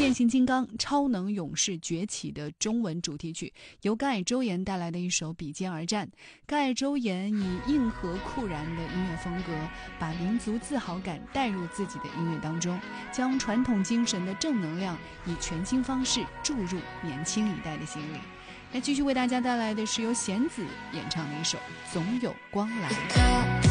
变形金刚超能勇士崛起的中文主题曲，由甘乃周岩带来的一首比肩而战。甘乃周岩以硬核酷燃的音乐风格，把民族自豪感带入自己的音乐当中，将传统精神的正能量以全新方式注入年轻一代的心里。那继续为大家带来的是由弦子演唱的一首《总有光来》。